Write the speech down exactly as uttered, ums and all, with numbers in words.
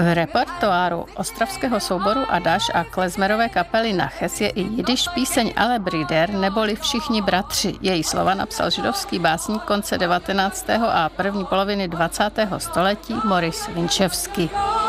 V repertoáru ostravského souboru Adaš a klezmerové kapely Naches je i jidiš píseň Ale Brider neboli Všichni bratři. Její slova napsal židovský básník konce devatenáctého a první poloviny dvacátého století Moris Vinčevsky.